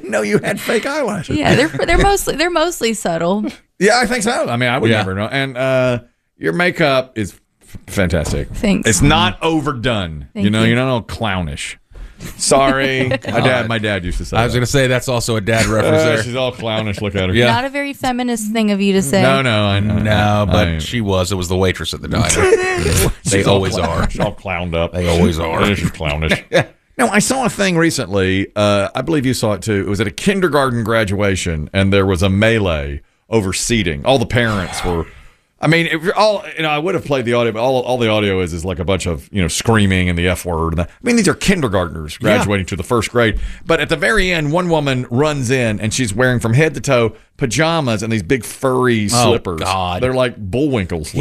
didn't know you had fake eyelashes. Yeah, they're mostly subtle. Yeah, I think so. I mean, I would never know. And your makeup is fantastic. Thanks. It's not overdone. Thank you. You're not all clownish. Sorry. My dad used to say I was going to say that's also a dad reference there. She's all clownish. Look at her. Yeah. Not a very feminist thing of you to say. No, I know. No, but she was. It was the waitress at the diner. They always are. She's all clowned up. They always are. She's clownish. No, I saw a thing recently. I believe you saw it too. It was at a kindergarten graduation, and there was a melee over seating. All the parents were. I mean, if you're all, I would have played the audio, but all the audio is like a bunch of, screaming and the F word. I mean, these are kindergartners graduating to the first grade. But at the very end, one woman runs in and she's wearing from head to toe pajamas and these big furry slippers. God. They're like Bullwinkle slippers.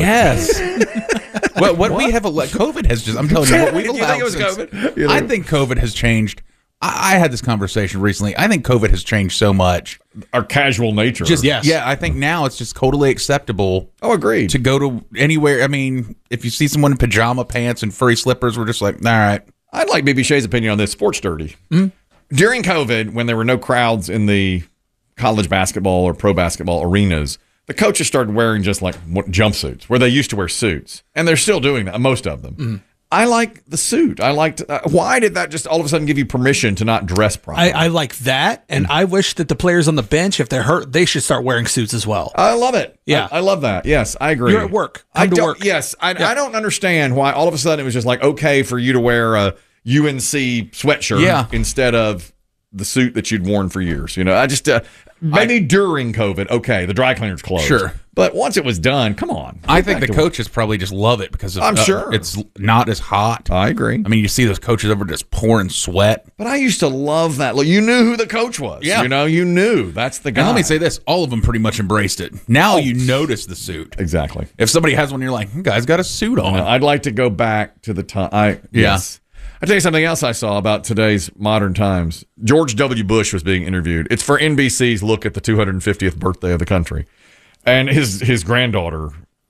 Yes. what we have, COVID has just, I'm telling you, what we've allowed. You think it was COVID? I think COVID has changed. I had this conversation recently. I think COVID has changed so much. Our casual nature. Yeah, I think now it's just totally acceptable. Oh, agreed. To go to anywhere. I mean, if you see someone in pajama pants and furry slippers, we're just like, all right. I'd like BB Shea's opinion on this. Sports dirty. Mm-hmm. During COVID, when there were no crowds in the college basketball or pro basketball arenas, the coaches started wearing just like jumpsuits, where they used to wear suits. And they're still doing that, most of them. Mm-hmm. I like the suit. I liked. Why did that just all of a sudden give you permission to not dress properly? I like that, and I wish that the players on the bench, if they're hurt, they should start wearing suits as well. I love it. Yeah, I love that. Yes, I agree. You're at work. I don't. Yes, I don't understand why all of a sudden it was just like okay for you to wear a UNC sweatshirt instead of the suit that you'd worn for years. I just maybe during COVID, okay, the dry cleaner's closed. Sure. But once it was done, come on. I think the coaches probably just love it because I'm sure it's not as hot. I agree. I mean, you see those coaches over just pouring sweat. But I used to love that. Look, you knew who the coach was. Yeah. You knew that's the guy. And let me say this: all of them pretty much embraced it. Now you notice the suit. Exactly. If somebody has one, you're like, guy's got a suit on. I'd like to go back to the time. Yes. I'll tell you something else I saw about today's modern times. George W. Bush was being interviewed. It's for NBC's look at the 250th birthday of the country. And his daughter,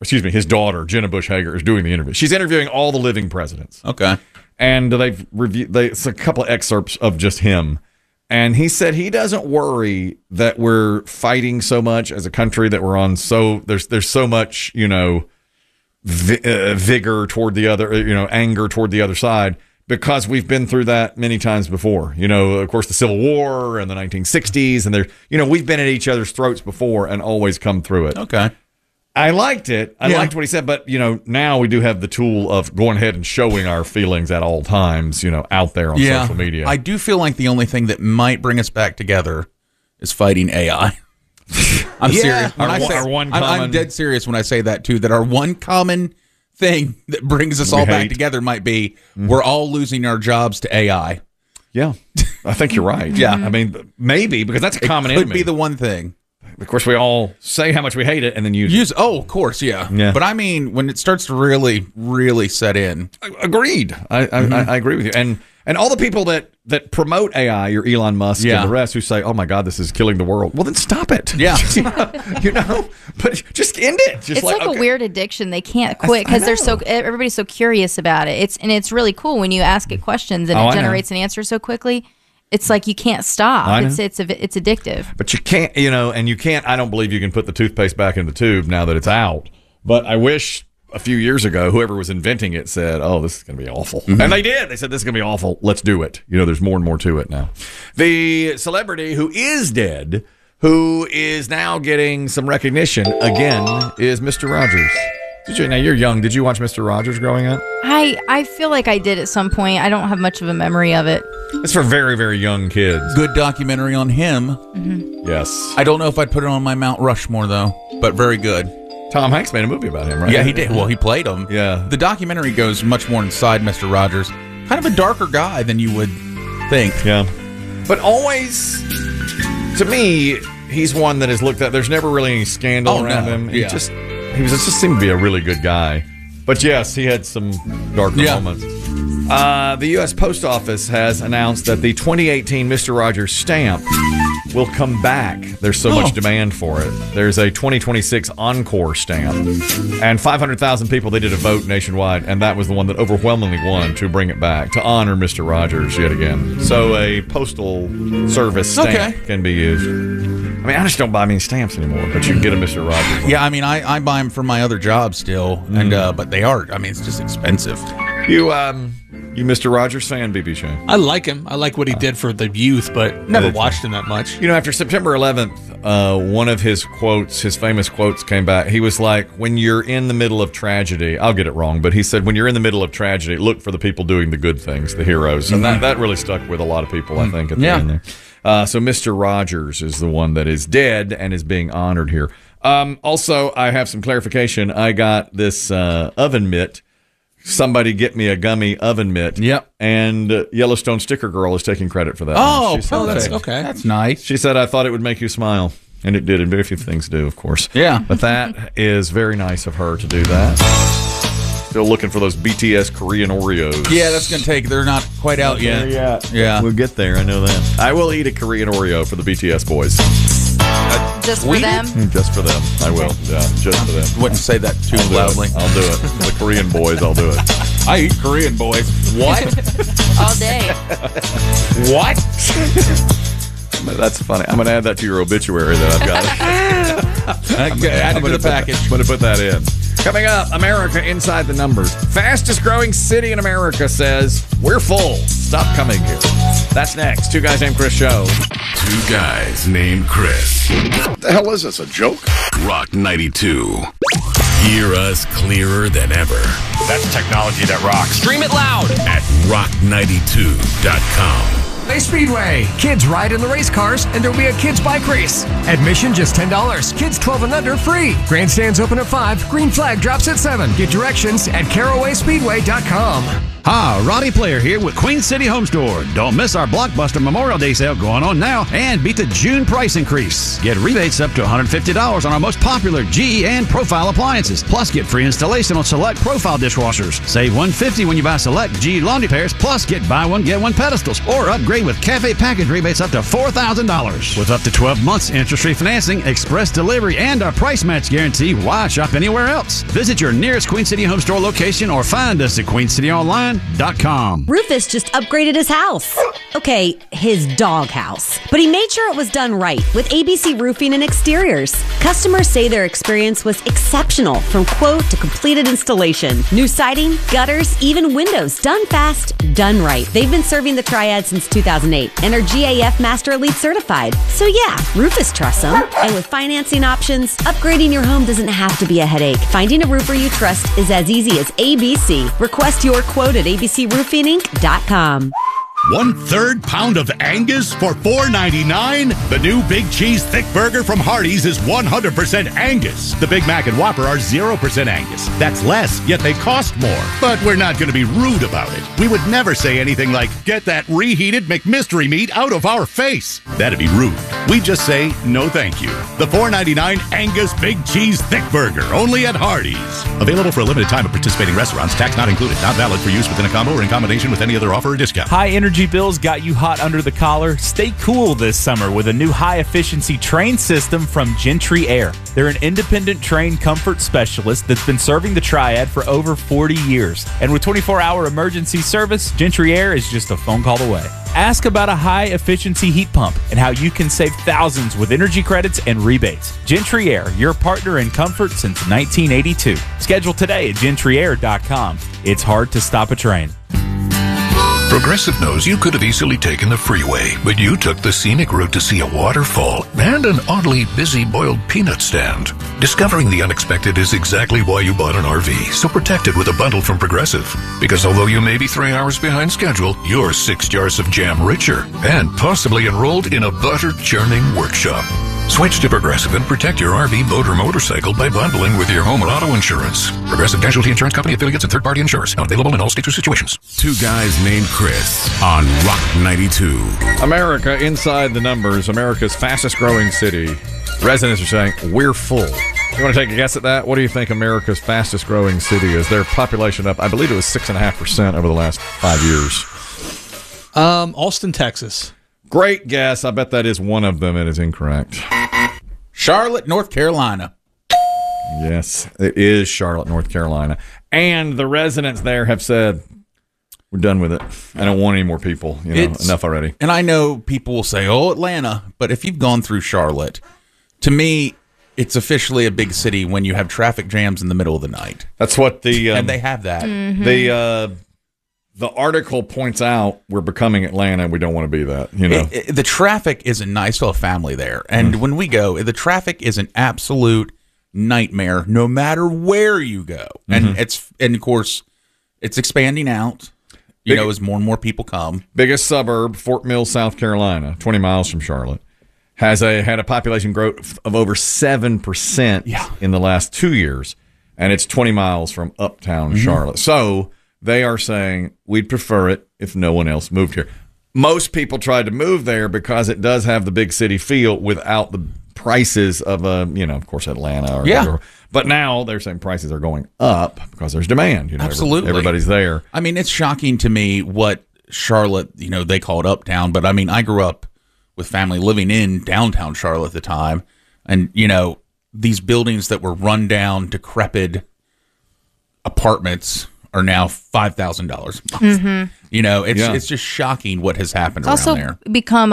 Jenna Bush Hager, is doing the interview. She's interviewing all the living presidents. Okay. And it's a couple of excerpts of just him. And he said he doesn't worry that we're fighting so much as a country, that we're on there's so much, vigor toward the other, anger toward the other side. Because we've been through that many times before. Of course, the Civil War and the 1960s. And we've been at each other's throats before and always come through it. Okay. I liked it. I liked what he said. But, now we do have the tool of going ahead and showing our feelings at all times, out there on social media. I do feel like the only thing that might bring us back together is fighting AI. I'm serious. I'm dead serious when I say that, too, that our one common thing that brings us all back together might be we're all losing our jobs to AI. Yeah, I think you're right. Yeah. I mean, maybe, because that's a common enemy. Could be the one thing. Of course, we all say how much we hate it and then use it. Oh, of course, yeah. But I mean, when it starts to really, really set in. Agreed. I agree with you. And all the people that promote AI, your Elon Musk and the rest, who say, "Oh my God, this is killing the world." Well, then stop it. Yeah, but just end it. It's like a weird addiction. They can't quit because everybody's so curious about it. It's really cool when you ask it questions and it generates an answer so quickly. It's like you can't stop. It's addictive. But you can't, and you can't. I don't believe you can put the toothpaste back in the tube now that it's out. But I wish a few years ago, whoever was inventing it said, "Oh, this is going to be awful," and they did. They said, "This is going to be awful. Let's do it." There's more and more to it now. The celebrity who is dead, who is now getting some recognition again, is Mr. Rogers. Now you're young. Did you watch Mr. Rogers growing up? I feel like I did at some point. I don't have much of a memory of it. It's for very, very young kids. Good documentary on him. Mm-hmm. Yes. I don't know if I'd put it on my Mount Rushmore though, but very good. Tom Hanks made a movie about him, right? Yeah, he did. Well, he played him. Yeah. The documentary goes much more inside Mr. Rogers. Kind of a darker guy than you would think. Yeah. But always, to me, he's one that is looked at. There's never really any scandal around him. He just seemed to be a really good guy. But yes, he had some darker moments. The U.S. Post Office has announced that the 2018 Mr. Rogers stamp will come back. There's so much demand for it. There's a 2026 Encore stamp. And 500,000 people, they did a vote nationwide, and that was the one that overwhelmingly won to bring it back, to honor Mr. Rogers yet again. So a postal service stamp can be used. I mean, I just don't buy many stamps anymore, but you can get a Mr. Rogers one. Yeah, I mean, I buy them for my other job still, and but they are, I mean, it's just expensive. You Mr. Rogers fan, BB Shane? I like him. I like what he did for the youth, but never watched him that much. You know, after September 11th, one of his quotes, his famous quotes came back. He was like, when you're in the middle of tragedy, I'll get it wrong, but he said, when you're in the middle of tragedy, look for the people doing the good things, the heroes. And that really stuck with a lot of people, I think, at the end there. So Mr. Rogers is the one that is dead and is being honored here. Also, I have some clarification. I got this oven mitt. Somebody get me a gummy oven mitt. Yep. And Yellowstone Sticker Girl is taking credit for that. That's okay. That's nice. She said, I thought it would make you smile. And it did. And very few things do, of course. Yeah. But that is very nice of her to do that. Still looking for those BTS Korean Oreos. Yeah, that's going to take. They're not quite out yet. Yeah. We'll get there. I know that. I will eat a Korean Oreo for the BTS boys. Just for them? Just for them. I will. Yeah, just for them. Wouldn't say that too loudly. I'll do it. The Korean boys, I'll do it. I eat Korean boys. What? All day. What? That's funny. I'm going to add that to your obituary that I've got. Add it to the package. I'm going to put that in. Coming up, America Inside the Numbers. Fastest growing city in America says, we're full. Stop coming here. That's next. Two Guys Named Chris show. Two Guys Named Chris. What the hell is this, a joke? Rock 92. Hear us clearer than ever. That's technology that rocks. Stream it loud at rock92.com. Bay Speedway. Kids ride in the race cars, and there'll be a kids bike race. Admission just $10. Kids 12 and under free. Grandstands open at 5. Green flag drops at 7. Get directions at CarawaySpeedway.com. Hi, Roddy Player here with Queen City Home Store. Don't miss our Blockbuster Memorial Day sale going on now and beat the June price increase. Get rebates up to $150 on our most popular GE and Profile appliances. Plus, get free installation on select Profile dishwashers. Save $150 when you buy select GE laundry pairs. Plus, get buy one, get one pedestals. Or upgrade with Cafe package rebates up to $4,000. With up to 12 months interest-free financing, express delivery, and our price match guarantee, why shop anywhere else? Visit your nearest Queen City Home Store location or find us at QueenCityOnline.com. Rufus just upgraded his house. Okay, his dog house. But he made sure it was done right with ABC Roofing and Exteriors. Customers say their experience was exceptional from quote to completed installation. New siding, gutters, even windows. Done fast, done right. They've been serving the Triad since 2008 and are GAF Master Elite certified. So yeah, Rufus trusts them. And with financing options, upgrading your home doesn't have to be a headache. Finding a roofer you trust is as easy as ABC. Request your quote at abcroofinginc.com. 1/3 pound of Angus for $4.99? The new Big Cheese Thick Burger from Hardee's is 100% Angus. The Big Mac and Whopper are 0% Angus. That's less, yet they cost more. But we're not going to be rude about it. We would never say anything like, get that reheated McMystery meat out of our face. That'd be rude. We just say, no thank you. The $4.99 Angus Big Cheese Thick Burger, only at Hardee's. Available for a limited time at participating restaurants. Tax not included. Not valid for use within a combo or in combination with any other offer or discount. High energy bills got you hot under the collar? Stay cool this summer with a new high-efficiency train system from Gentry Air. They're an independent train comfort specialist that's been serving the Triad for over 40 years. And with 24-hour emergency service, Gentry Air is just a phone call away. Ask about a high-efficiency heat pump and how you can save thousands with energy credits and rebates. Gentry Air, your partner in comfort since 1982. Schedule today at GentryAir.com. It's hard to stop a train. Progressive knows you could have easily taken the freeway, but you took the scenic route to see a waterfall and an oddly busy boiled peanut stand. Discovering the unexpected is exactly why you bought an RV, so protect it with a bundle from Progressive. Because although you may be 3 hours behind schedule, you're 6 jars of jam richer and possibly enrolled in a butter churning workshop. Switch to Progressive and protect your RV, boat, or motorcycle by bundling with your home and auto insurance. Progressive Casualty Insurance Company affiliates and third-party insurers. Not available in all states or situations. Two guys named Chris on Rock 92. America inside the numbers. America's fastest growing city. Residents are saying we're full. You want to take a guess at that? What do you think America's fastest growing city is? Their population up, I believe it was 6.5% over the last 5 years. Austin, Texas. Great guess. I bet that is one of them. It is incorrect. Charlotte, North Carolina. Yes, it is Charlotte, North Carolina. And the residents there have said, we're done with it. I don't want any more people. Enough already. And I know people will say, oh, Atlanta. But if you've gone through Charlotte, to me, it's officially a big city when you have traffic jams in the middle of the night. That's what and they have that. Mm-hmm. The article points out we're becoming Atlanta. We don't want to be that. The traffic isn't nice. I still have family there, and when we go, the traffic is an absolute nightmare. No matter where you go, and of course, it's expanding out. As more and more people come. Biggest suburb, Fort Mill, South Carolina, 20 miles from Charlotte, had a population growth of over 7% in the last 2 years, and it's 20 miles from uptown Charlotte. So they are saying we'd prefer it if no one else moved here. Most people tried to move there because it does have the big city feel without the prices of of course, Atlanta. But now they're saying prices are going up because there's demand. Absolutely, everybody's there. I mean, it's shocking to me what Charlotte. They call it uptown, but I mean, I grew up with family living in downtown Charlotte at the time, and these buildings that were run down, decrepit apartments are now $5,000 a month. Mm-hmm. It's just shocking what has happened it's around there. Also become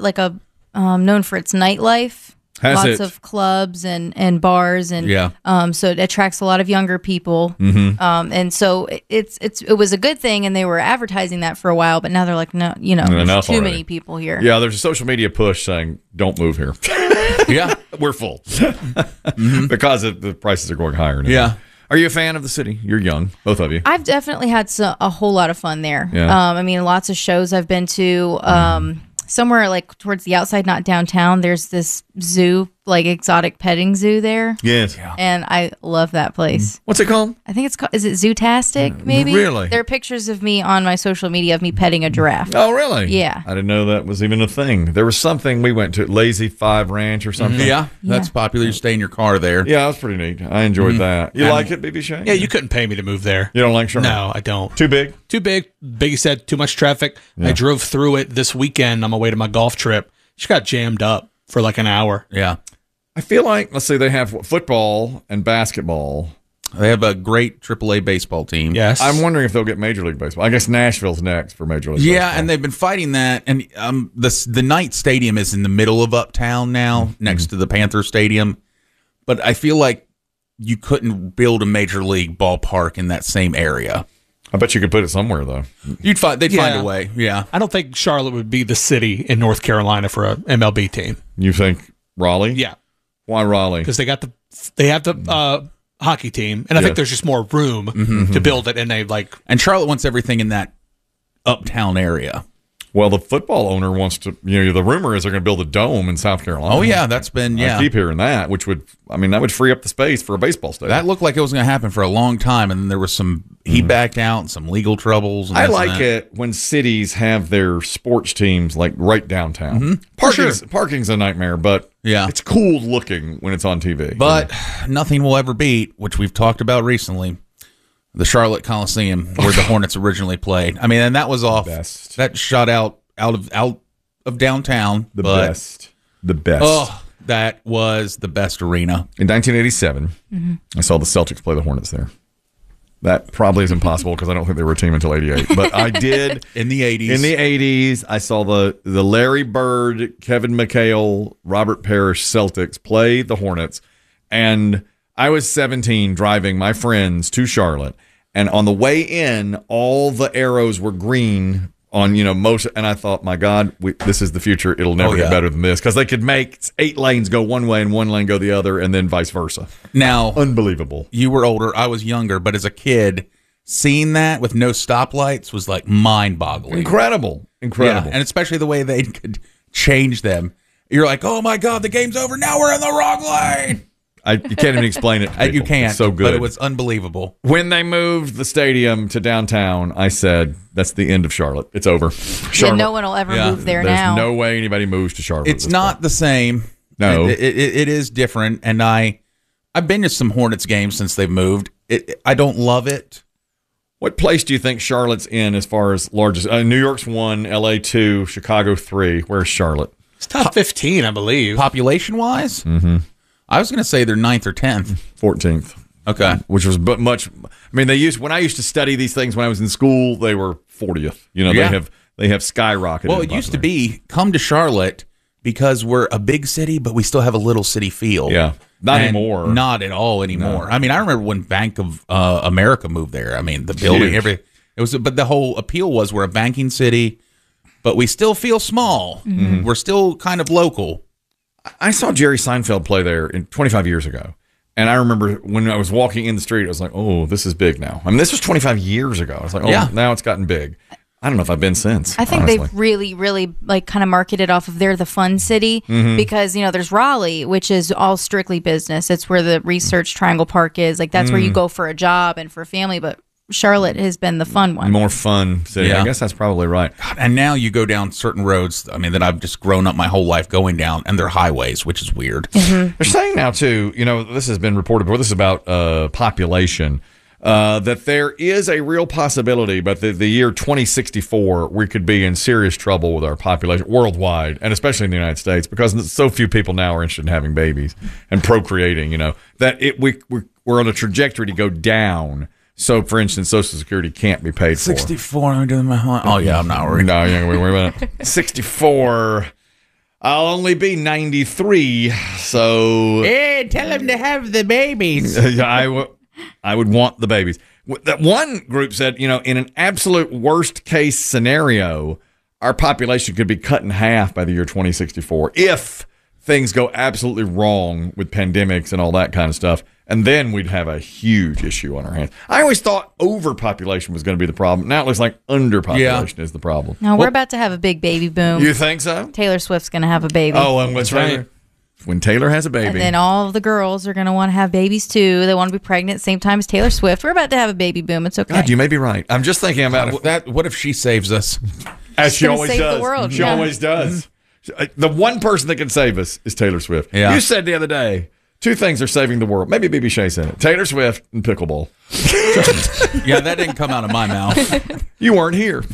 known for its nightlife. Lots of clubs and bars and so it attracts a lot of younger people. Mm-hmm. And so it was a good thing, and they were advertising that for a while, but now they're like, no, there's too many people here. Yeah, there's a social media push saying don't move here. Yeah, we're full because the prices are going higher now. Yeah. Are you a fan of the city? You're young, both of you. I've definitely had a whole lot of fun there. Yeah. Lots of shows I've been to. Somewhere like towards the outside, not downtown, there's this zoo, like exotic petting zoo there. Yes. And I love that place. What's it called? I think it's called, is it Zootastic, maybe? Really? There are pictures of me on my social media of me petting a giraffe. Oh, really? Yeah. I didn't know that was even a thing. There was something we went to, Lazy Five Ranch or something. Yeah, that's popular. You stay in your car there. Yeah, that was pretty neat. I enjoyed that. You like it, BB Shane? Yeah, you couldn't pay me to move there. You don't like Charlotte? No, I don't. Too big? Too big. Biggie said too much traffic. Yeah. I drove through it this weekend on my way to my golf trip. She got jammed up for like an hour. Yeah. I feel like, let's say they have football and basketball. They have a great AAA baseball team. Yes. I'm wondering if they'll get Major League Baseball. I guess Nashville's next for Major League Baseball. Yeah, and they've been fighting that. And the Knight Stadium is in the middle of uptown now, next to the Panther Stadium. But I feel like you couldn't build a Major League ballpark in that same area. I bet you could put it somewhere, though. They'd find a way, yeah. I don't think Charlotte would be the city in North Carolina for a MLB team. You think Raleigh? Yeah. Why Raleigh? Because they have the hockey team, and I think there's just more room to build it, and Charlotte wants everything in that uptown area. Well, the football owner wants to, the rumor is they're going to build a dome in South Carolina. Oh, yeah, that's been, I keep hearing that, which would free up the space for a baseball stadium. That looked like it was going to happen for a long time, and then there was he backed out, and some legal troubles. And I like it when cities have their sports teams, like, right downtown. Mm-hmm. Parking's a nightmare, but it's cool looking when it's on TV. But nothing will ever beat, which we've talked about recently, the Charlotte Coliseum, where the Hornets originally played. I mean, and that was off. Best. That shot out of downtown. The best. Oh, that was the best arena. In 1987, I saw the Celtics play the Hornets there. That probably is impossible because I don't think they were a team until 88. But I did. In the 80s. In the 80s, I saw the Larry Bird, Kevin McHale, Robert Parrish Celtics play the Hornets. And I was 17 driving my friends to Charlotte. And on the way in, all the arrows were green on, most. And I thought, my God, this is the future. It'll never get better than this. Because they could make 8 lanes go one way and 1 lane go the other, and then vice versa. Now, unbelievable. You were older. I was younger. But as a kid, seeing that with no stoplights was like mind-boggling. Incredible. Yeah, and especially the way they could change them. You're like, oh my God, the game's over. Now we're in the wrong lane. You can't even explain it. You can't. It's so good. But it was unbelievable. When they moved the stadium to downtown, I said, that's the end of Charlotte. It's over. Charlotte. No one will ever move there now. There's no way anybody moves to Charlotte. It's not the same. No. It is different. And I've been to some Hornets games since they've moved. I don't love it. What place do you think Charlotte's in as far as largest? New York's 1, LA 2, Chicago 3. Where's Charlotte? It's top 15, I believe. Population-wise? Mm-hmm. I was going to say they're 9th or 10th. 14th. Okay. Which was much. I mean, when I used to study these things when I was in school, they were 40th. You know, they have skyrocketed. Well, it used to be come to Charlotte because we're a big city, but we still have a little city feel. Yeah. Not anymore. Not at all anymore. No. I mean, I remember when Bank of America moved there. I mean, the building, everything. But the whole appeal was we're a banking city, but we still feel small. Mm-hmm. We're still kind of local. I saw Jerry Seinfeld play there 25 years ago. And I remember when I was walking in the street, I was like, oh, this is big now. I mean, this was 25 years ago. I was like, oh, now it's gotten big. I don't know if I've been since. I think they've really, really like kind of marketed off of they're the fun city because, you know, there's Raleigh, which is all strictly business. It's where the Research Triangle Park is. Like that's where you go for a job and for a family. But Charlotte has been the fun one. More fun city. Yeah. I guess that's probably right. God, and now you go down certain roads, I mean, that I've just grown up my whole life going down, and they're highways, which is weird. Mm-hmm. They're saying now, too, you know, this has been reported before, this is about population, that there is a real possibility, but the year 2064, we could be in serious trouble with our population worldwide, and especially in the United States, because so few people now are interested in having babies and procreating, you know, that we're on a trajectory to go down. So, for instance, Social Security can't be paid for. 64, I'm doing my whole... Oh, yeah, I'm not worried. No, yeah, wait a minute. 64, I'll only be 93, so... Hey, tell him to have the babies. I would want the babies. That one group said, you know, in an absolute worst-case scenario, our population could be cut in half by the year 2064 if things go absolutely wrong with pandemics and all that kind of stuff. And then we'd have a huge issue on our hands. I always thought overpopulation was going to be the problem. Now it looks like underpopulation is the problem. No, we're about to have a big baby boom. You think so? Taylor Swift's going to have a baby. Oh, and what's right? When Taylor has a baby. And then all the girls are going to want to have babies too. They want to be pregnant at the same time as Taylor Swift. We're about to have a baby boom. It's okay. God, you may be right. I'm just thinking about that. What if she saves us? As she always does. The world. She always does. The one person that can save us is Taylor Swift. Yeah. You said the other day, 2 things are saving the world. Maybe BB Shea said it. Taylor Swift and pickleball. Yeah, that didn't come out of my mouth. You weren't here.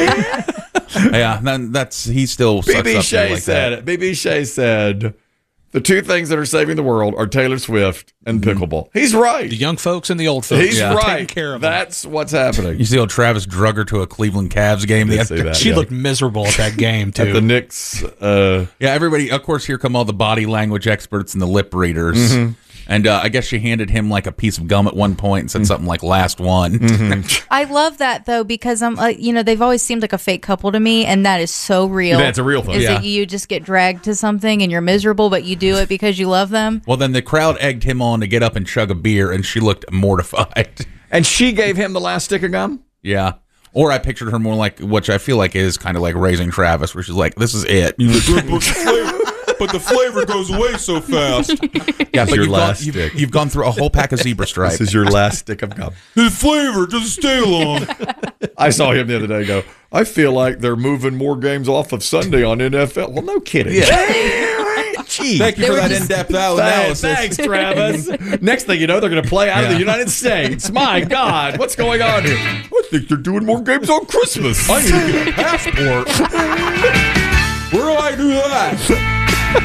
Yeah, that's he still sucks BB up Shea like said that. it. BB Shea said the 2 things that are saving the world are Taylor Swift and pickleball. He's right. The young folks and the old folks. He's right. Taking care of That's what's happening. You see how Travis drug her to a Cleveland Cavs game? She looked miserable at that game, too. At the Knicks. Yeah, everybody, of course, here come all the body language experts and the lip readers. Mm-hmm. And I guess she handed him like a piece of gum at one point and said something like "last one." Mm-hmm. I love that though because I'm you know they've always seemed like a fake couple to me, and that is so real. That's a real thing. Is that you just get dragged to something and you're miserable, but you do it because you love them? Well, then the crowd egged him on to get up and chug a beer, and she looked mortified. And she gave him the last stick of gum. Yeah. Or I pictured her more like, which I feel like is kind of like Raising Travis, where she's like, "This is it." But the flavor goes away so fast. Yeah, but you've gone through a whole pack of Zebra Stripe. This is your last stick of gum. The flavor doesn't stay long. I saw him the other day go, I feel like they're moving more games off of Sunday on NFL. Well, no kidding. Yeah. Gee, thank you for that in-depth analysis. Thanks, Travis. Next thing you know, they're going to play out of the United States. My God, what's going on here? I think they're doing more games on Christmas. I need to get a passport. Where do I do that?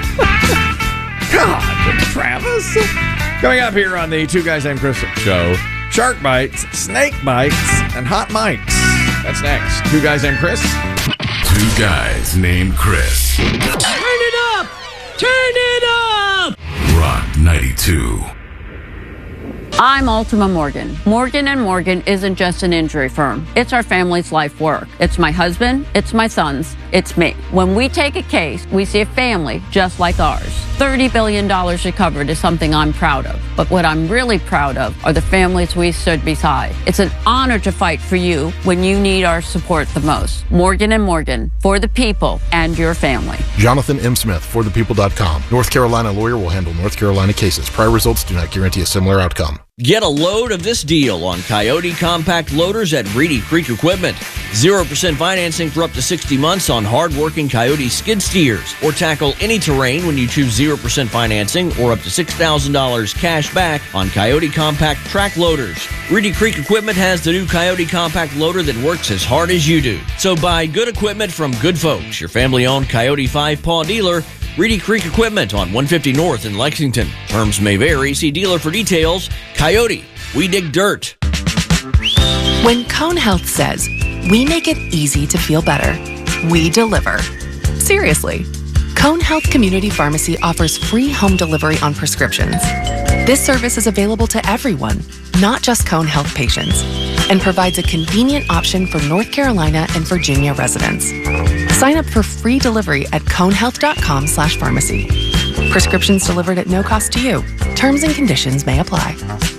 God, Travis. Coming up here on the Two Guys Named Chris show, shark bites, snake bites, and hot mics. That's next. Two Guys Named Chris. 2 Guys Named Chris. Turn it up! Turn it up! Rock 92. I'm Ultima Morgan. Morgan & Morgan isn't just an injury firm. It's our family's life work. It's my husband, it's my sons, it's me. When we take a case, we see a family just like ours. $30 billion recovered is something I'm proud of. But what I'm really proud of are the families we stood beside. It's an honor to fight for you when you need our support the most. Morgan & Morgan, for the people and your family. Jonathan M. Smith, forthepeople.com. North Carolina lawyer will handle North Carolina cases. Prior results do not guarantee a similar outcome. Get a load of this deal on Coyote compact loaders at Reedy Creek Equipment. 0% financing for up to 60 months on hard-working Coyote skid steers. Or tackle any terrain when you choose 0% financing or up to $6,000 cash back on Coyote compact track loaders. Reedy Creek Equipment has the new Coyote compact loader that works as hard as you do. So buy good equipment from good folks. Your family-owned Coyote 5-paw dealer, Reedy Creek Equipment on 150 North in Lexington. Terms may vary. See dealer for details. Coyote, we dig dirt. When Cone Health says, we make it easy to feel better, we deliver. Seriously. Cone Health Community Pharmacy offers free home delivery on prescriptions. This service is available to everyone, not just Cone Health patients, and provides a convenient option for North Carolina and Virginia residents. Sign up for free delivery at conehealth.com/pharmacy. Prescriptions delivered at no cost to you. Terms and conditions may apply.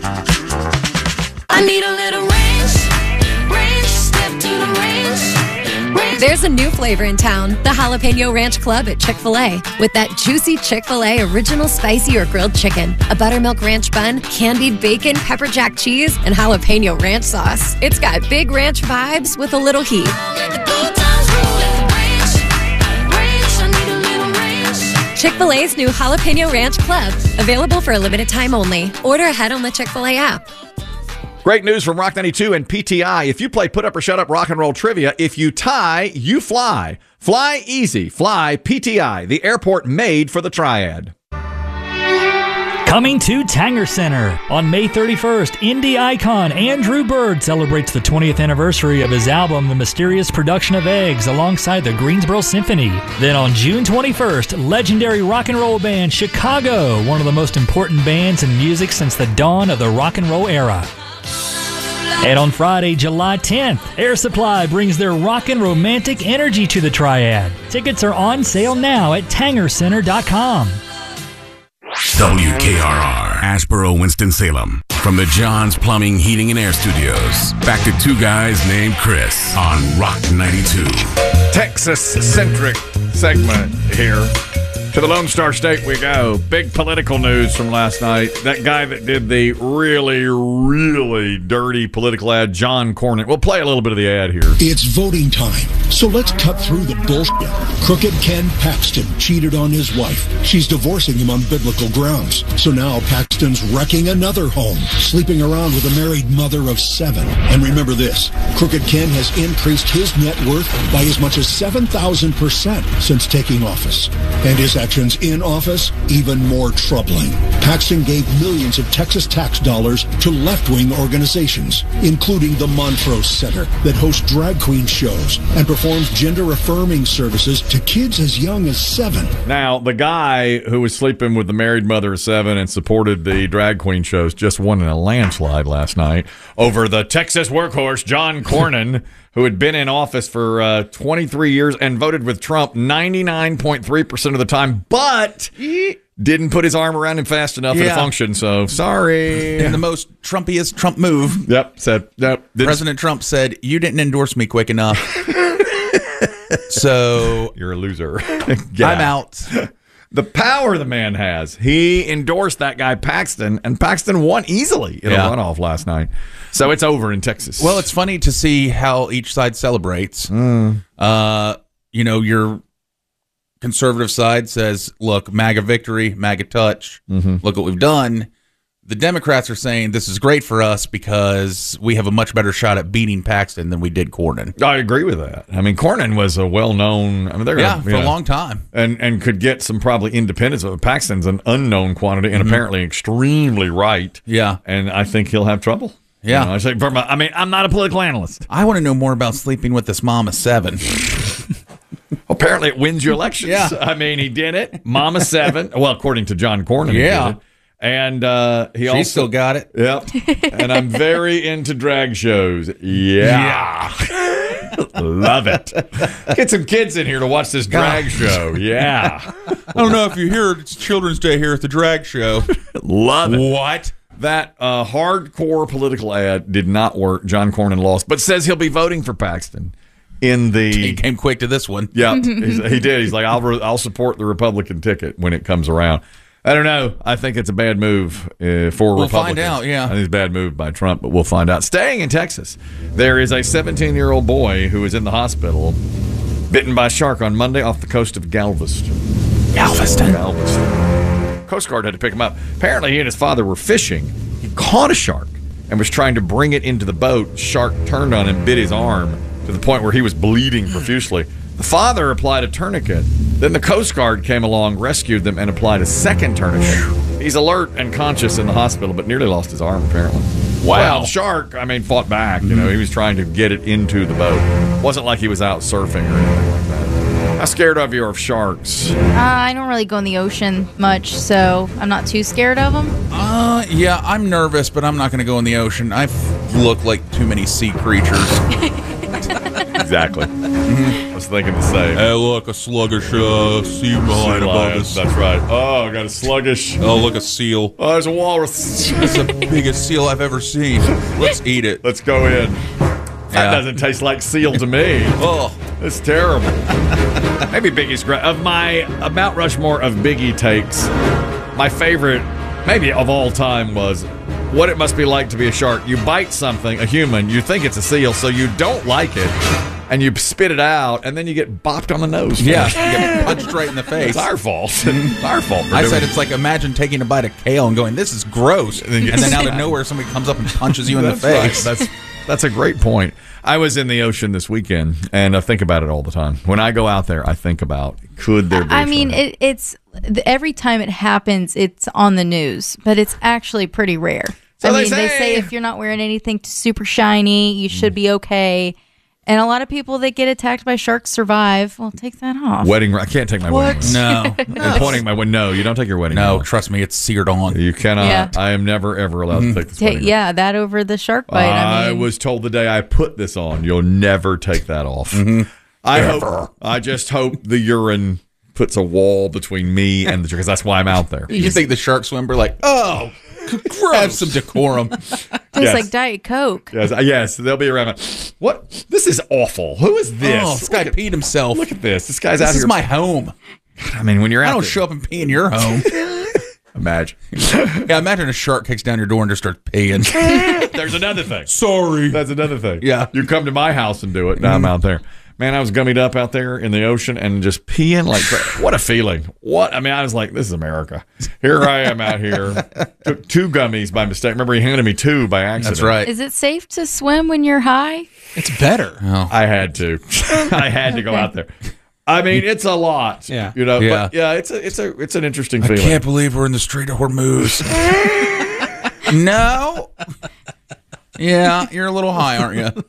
I need a little ranch, step to the ranch. There's a new flavor in town, the Jalapeno Ranch Club at Chick-fil-A. With that juicy Chick-fil-A original spicy or grilled chicken, a buttermilk ranch bun, candied bacon, pepper jack cheese, and jalapeno ranch sauce. It's got big ranch vibes with a little heat. Chick-fil-A's new Jalapeno Ranch Club. Available for a limited time only. Order ahead on the Chick-fil-A app. Great news from Rock 92 and PTI. If you play Put Up or Shut Up Rock and Roll Trivia, if you tie, you fly. Fly easy. Fly PTI, the airport made for the triad. Coming to Tanger Center on May 31st, indie icon Andrew Bird celebrates the 20th anniversary of his album The Mysterious Production of Eggs alongside the Greensboro Symphony. Then on June 21st, legendary rock and roll band Chicago, one of the most important bands in music since the dawn of the rock and roll era. And on Friday, July 10th, Air Supply brings their rock and romantic energy to the Triad. Tickets are on sale now at TangerCenter.com. WKRR, Asheboro, Winston-Salem. From the John's Plumbing, Heating, and Air Studios. Back to two guys named Chris on Rock 92. Texas-centric segment here. To the Lone Star State we go. Big political news from last night. That guy that did the really, really dirty political ad, John Cornyn. We'll play a little bit of the ad here. It's voting time, so let's cut through the bullshit. Crooked Ken Paxton cheated on his wife. She's divorcing him on biblical grounds. So now Paxton's wrecking another home, sleeping around with a married mother of 7. And remember this, Crooked Ken has increased his net worth by as much as 7,000% since taking office. And his actions in office, even more troubling. Paxton gave millions of Texas tax dollars to left-wing organizations, including the Montrose Center, that hosts drag queen shows and performs gender-affirming services to kids as young as 7. Now, the guy who was sleeping with the married mother of 7 and supported the drag queen shows just won in a landslide last night over the Texas workhorse, John Cornyn, who had been in office for 23 years and voted with Trump 99.3% of the time, but didn't put his arm around him fast enough for the function, so sorry. And the most Trumpiest Trump move. President Trump said, you didn't endorse me quick enough. So you're a loser. I'm out. The power the man has. He endorsed that guy Paxton, and Paxton won easily in a runoff last night. So it's over in Texas. Well, it's funny to see how each side celebrates. You know, your conservative side says, look, MAGA victory, MAGA touch. Look what we've done. The Democrats are saying this is great for us because we have a much better shot at beating Paxton than we did Cornyn. I agree with that. I mean, Cornyn was a well-known... I mean, they're for a long time. And could get some probably independents. Paxton's an unknown quantity and apparently extremely right. Yeah. And I think he'll have trouble. Yeah. You know, I mean, I'm not a political analyst. I want to know more about sleeping with this mom of 7. Apparently it wins you elections. Yeah. I mean, he did it. Mama 7. Well, according to John Cornyn, he did it. And he also still got it. Yep. And I'm very into drag shows. Yeah. Love it. Get some kids in here to watch this drag show. Yeah. I don't know if you hear it's Children's Day here at the drag show. Love it. What? That hardcore political ad did not work. John Cornyn lost, but says he'll be voting for Paxton. He came quick to this one. Yeah, he did. He's like, I'll support the Republican ticket when it comes around. I don't know. I think it's a bad move for Republicans. We'll find out, yeah. I think it's a bad move by Trump, but we'll find out. Staying in Texas, there is a 17-year-old boy who is in the hospital, bitten by a shark on Monday off the coast of Galveston. Galveston. Coast Guard had to pick him up. Apparently, he and his father were fishing. He caught a shark and was trying to bring it into the boat. Shark turned on him, bit his arm to the point where he was bleeding profusely. The father applied a tourniquet. Then the Coast Guard came along, rescued them, and applied a second tourniquet. He's alert and conscious in the hospital, but nearly lost his arm, apparently. Wow. Well, the shark, fought back. You know, he was trying to get it into the boat. Wasn't like he was out surfing or anything like that. How scared of you of sharks? I don't really go in the ocean much, so I'm not too scared of them. Yeah, I'm nervous, but I'm not going to go in the ocean. I look like too many sea creatures. Exactly. I was thinking the same. Hey, look, a sluggish sea lion above us. That's right. Oh, I got a sluggish. Oh, look, a seal. Oh, there's a walrus. It's the biggest seal I've ever seen. Let's eat it. Let's go in. That doesn't taste like seal to me. Oh, it's terrible. Maybe Biggie's great. Of my Mount Rushmore of Biggie takes, my favorite, maybe of all time, was what it must be like to be a shark. You bite something, a human, you think it's a seal, so you don't like it, and you spit it out, and then you get bopped on the nose. Yeah, you get punched right in the face. It's our fault. It's our fault. I said it's like, imagine taking a bite of kale and going, this is gross. And then out of nowhere, somebody comes up and punches you in the face. Right. That's a great point. I was in the ocean this weekend, and I think about it all the time. When I go out there, I think about, could there be it's every time it happens, it's on the news, but it's actually pretty rare. So they say if you're not wearing anything super shiny, you should be okay. And a lot of people that get attacked by sharks survive. Well, take that off. Wedding ring. I can't take my wedding ring. No. I'm pointing my wedding. No, you don't take your wedding ring. No, trust me, it's seared on. You cannot. Yeah. I am never, ever allowed to take this wedding ring. Yeah, that over the shark bite. I was told the day I put this on, you'll never take that off. I just hope the urine puts a wall between me and the shark, because that's why I'm out there. You think the shark swimmer like, oh, gross. Have some decorum. Tastes like Diet Coke. Yes, they'll be around. What? This is awful. Who is this? Oh, this guy peed himself. Look at this. This guy's out here. This is my home. I mean, when you're out I don't show up and pee in your home. Imagine. Yeah, imagine a shark kicks down your door and just starts peeing. There's another thing. Sorry. That's another thing. Yeah. You come to my house and do it. Now I'm out there. Man, I was gummied up out there in the ocean and just peeing like, what a feeling. I was like, this is America. Here I am out here. Took 2 gummies by mistake. Remember, he handed me 2 by accident. That's right. Is it safe to swim when you're high? It's better. Oh. I had to. I had to go out there. I mean, it's a lot. Yeah. You know, but yeah, it's an interesting feeling. I can't believe we're in the Strait of Hormuz. No. Yeah, you're a little high, aren't you?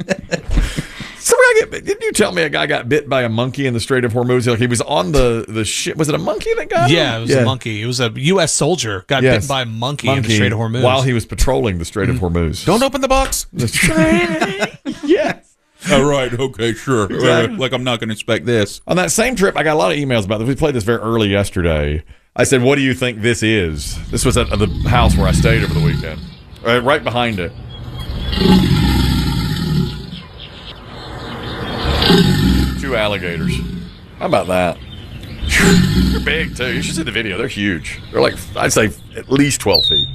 Didn't you tell me a guy got bit by a monkey in the Strait of Hormuz? Like he was on the ship. Was it a monkey that got him? Yeah, it was a monkey. It was a U.S. soldier got bitten by a monkey in the Strait of Hormuz. While he was patrolling the Strait of Hormuz. Don't open the box. Yes. All right. Okay, sure. Exactly. Like I'm not going to inspect this. On that same trip, I got a lot of emails about this. We played this very early yesterday. I said, what do you think this is? This was at the house where I stayed over the weekend. Right behind it. 2 alligators. How about that? They're big, too. You should see the video. They're huge. They're like, I'd say, at least 12 feet.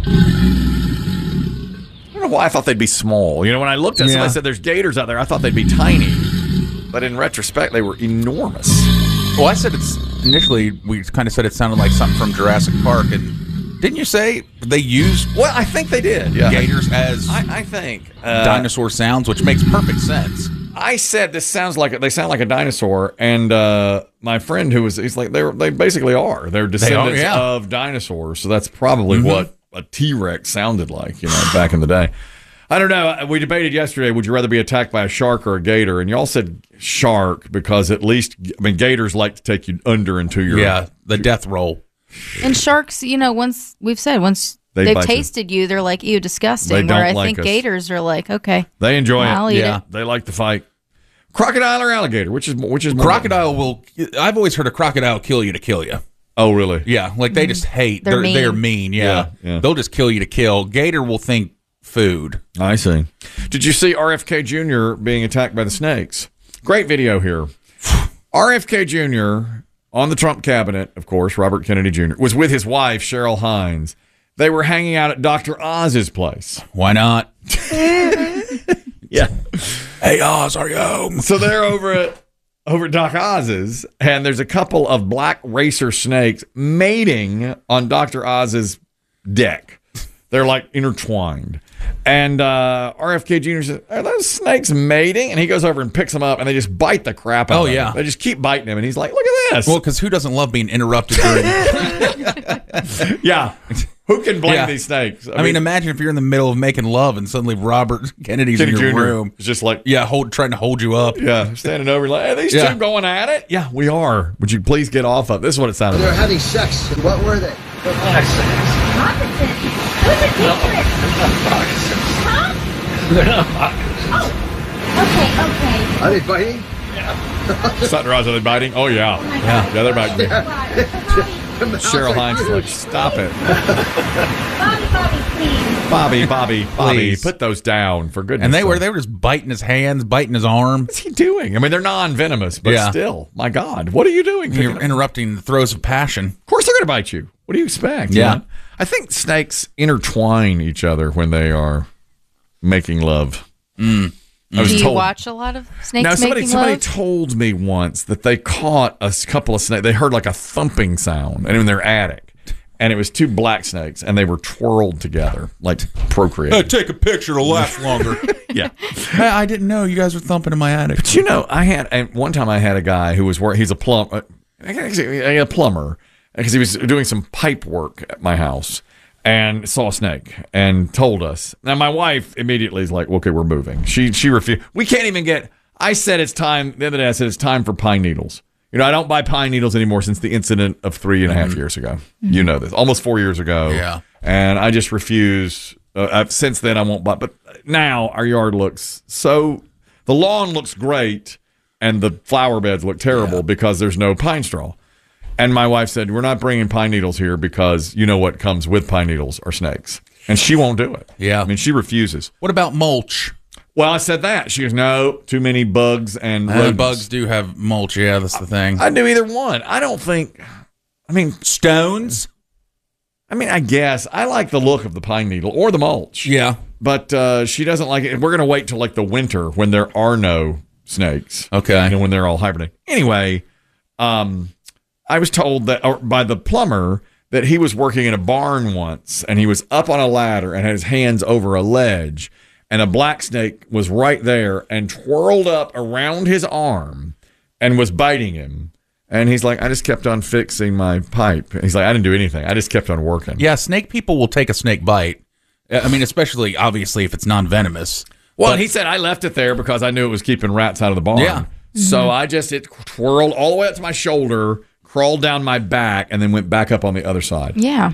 I don't know why I thought they'd be small. You know, when I looked at somebody said there's gators out there, I thought they'd be tiny. But in retrospect, they were enormous. Well, I said initially, we kind of said it sounded like something from Jurassic Park, and didn't you say they used? Well, I think they did. Yeah, gators as I think dinosaur sounds, which makes perfect sense. I said they sound like a dinosaur, and my friend he's like they basically are. They're descendants of dinosaurs, so that's probably what a T-Rex sounded like, back in the day. I don't know. We debated yesterday, would you rather be attacked by a shark or a gator? And y'all said shark because at least, gators like to take you under into your... the death roll. And sharks, once they've tasted you, they're like, ew, disgusting. Where I think gators are like, okay. They enjoy it. I'll eat it. They like to fight. Crocodile or alligator? Which is more crocodile will. I've always heard a crocodile kill you to kill you. Oh, really? Yeah, like they just hate. They're mean. Yeah. They'll just kill you to kill. Gator will think food. I see. Did you see RFK Jr. being attacked by the snakes? Great video here. RFK Jr. on the Trump cabinet, of course, Robert Kennedy Jr., was with his wife, Cheryl Hines. They were hanging out at Dr. Oz's place. Why not? Yeah. Hey, Oz, are you home? So they're over at Doc Oz's, and there's a couple of black racer snakes mating on Dr. Oz's deck. They're like intertwined. And RFK Jr. says, are those snakes mating? And he goes over and picks them up, and they just bite the crap out of him. They just keep biting him, and he's like, look at this. Well, because who doesn't love being interrupted during... Yeah. Who can blame these snakes? I mean, imagine if you're in the middle of making love and suddenly Robert Kennedy's in your room. It's just like... trying to hold you up. Yeah, standing over like, are these two going at it? Yeah, we are. Would you please get off of it? This is what it sounded like. They're having sex. What were they? They're not moccasins. Okay. Are they biting? Something wrong, are they biting? Oh, yeah. Yeah, they're biting. Cheryl Hines is like, stop it. Bobby, please. Put those down, for goodness sake. And they were just biting his hands, biting his arm. What's he doing? I mean, they're non-venomous, but still, my God, what are you doing? You're interrupting the throes of passion. Of course they're going to bite you. What do you expect? Yeah. Man? I think snakes intertwine each other when they are making love. Do you watch a lot of snakes making love? Somebody told me once that they caught a couple of snakes. They heard like a thumping sound in their attic, and it was two black snakes, and they were twirled together, like procreating. Hey, take a picture to last longer. Yeah. Hey, I didn't know you guys were thumping in my attic. But one time I had a guy who was he's a plumber, because he was doing some pipe work at my house. And saw a snake and told us. Now, my wife immediately is like, okay, we're moving. She refused. We can't even get, I said it's time, the other day I said it's time for pine needles. You know, I don't buy pine needles anymore since the incident of 3.5 years ago. You know this. Almost 4 years ago. Yeah. And I just refuse. Since then, I won't buy. But now our yard looks the lawn looks great and the flower beds look terrible because there's no pine straw. And my wife said, we're not bringing pine needles here because you know what comes with pine needles are snakes. And she won't do it. Yeah. I mean, she refuses. What about mulch? Well, I said that. She goes, no, too many bugs and rodents. Bugs do have mulch. Yeah, that's the thing. I'd do either one. I don't think, stones? I guess. I like the look of the pine needle or the mulch. Yeah. But she doesn't like it. We're going to wait till like the winter when there are no snakes. Okay. And when they're all hibernating. Anyway, I was told that by the plumber that he was working in a barn once, and he was up on a ladder and had his hands over a ledge, and a black snake was right there and twirled up around his arm and was biting him. And he's like, I just kept on fixing my pipe. He's like, I didn't do anything. I just kept on working. Yeah, snake people will take a snake bite. I mean, especially, obviously, if it's non-venomous. Well, he said, I left it there because I knew it was keeping rats out of the barn. Yeah. So it twirled all the way up to my shoulder, crawled down my back, and then went back up on the other side. Yeah.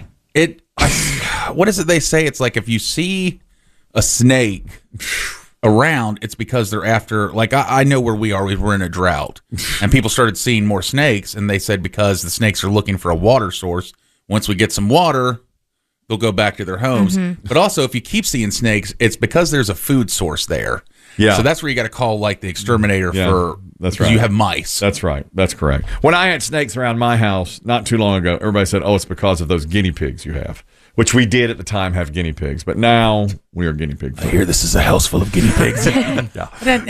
What is it they say? It's like if you see a snake around, it's because they're after, like I know where we are, we're in a drought. And people started seeing more snakes, and they said because the snakes are looking for a water source. Once we get some water, they'll go back to their homes. Mm-hmm. But also, if you keep seeing snakes, it's because there's a food source there. Yeah. So that's where you got to call like the exterminator for. That's right. You have mice. That's right. That's correct. When I had snakes around my house not too long ago, everybody said, "Oh, it's because of those guinea pigs you have," which we did at the time have guinea pigs, but now we are guinea pigs. I hear this is a house full of guinea pigs. No.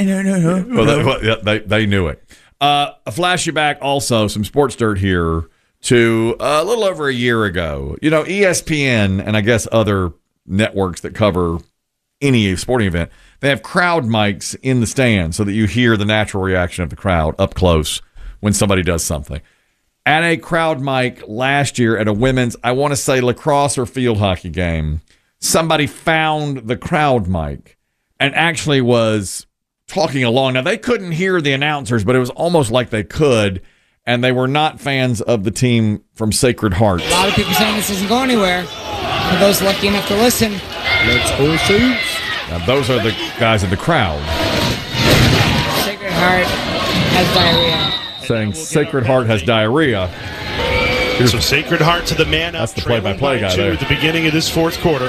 Well, they knew it. A flashback also, some sports dirt here to a little over a year ago. You know, ESPN and I guess other networks that cover any sporting event, they have crowd mics in the stand so that you hear the natural reaction of the crowd up close when somebody does something. At a crowd mic last year at a women's, I want to say lacrosse or field hockey game, somebody found the crowd mic and actually was talking along. Now, they couldn't hear the announcers, but it was almost like they could, and they were not fans of the team from Sacred Heart. A lot of people saying this doesn't go anywhere. For those lucky enough to listen, let's go Saints. Now, those are the guys in the crowd. Sacred Heart has diarrhea. Saying Sacred Heart has diarrhea. So Sacred Heart to the man up. That's the play-by-play guy there. At the beginning of this fourth quarter.